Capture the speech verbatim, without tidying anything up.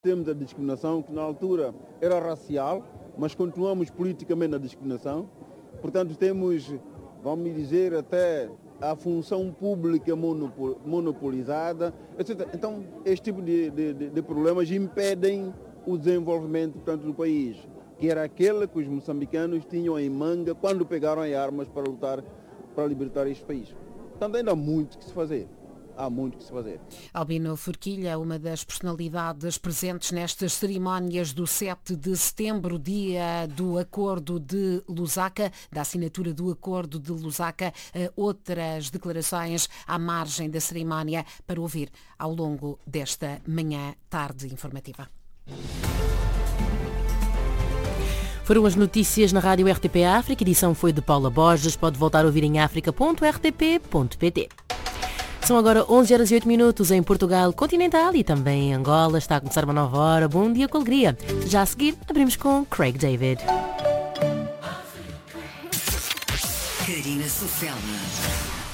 Temos a discriminação que na altura era racial, mas continuamos politicamente na discriminação. Portanto, temos, vamos dizer, até a função pública monopolizada, etcétera. Então, este tipo de, de, de problemas impedem o desenvolvimento, portanto, do país, que era aquele que os moçambicanos tinham em manga quando pegaram as armas para lutar, para libertar este país. Portanto, ainda há muito que se fazer. Há muito que se fazer. Albino Forquilha, uma das personalidades presentes nestas cerimónias do sete de setembro, dia do Acordo de Lusaka, da assinatura do Acordo de Lusaka, outras declarações à margem da cerimónia para ouvir ao longo desta manhã, tarde informativa. Foram as notícias na Rádio R T P África, a edição foi de Paula Borges, pode voltar a ouvir em africa ponto r t p ponto p t. São agora onze horas e oito minutos em Portugal continental e também em Angola. Está a começar uma nova hora. Bom dia com alegria. Já a seguir, abrimos com Craig David. Karina Sofela.